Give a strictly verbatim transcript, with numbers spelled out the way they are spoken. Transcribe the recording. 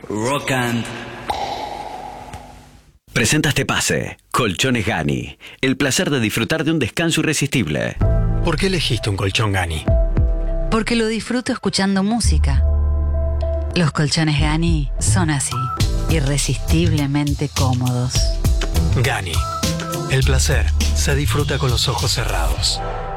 Rock and... Presenta este pase. Colchones Gani. El placer de disfrutar de un descanso irresistible. ¿Por qué elegiste un colchón Gani? Porque lo disfruto escuchando música. Los colchones Gani son así, irresistiblemente cómodos. Gani. El placer se disfruta con los ojos cerrados.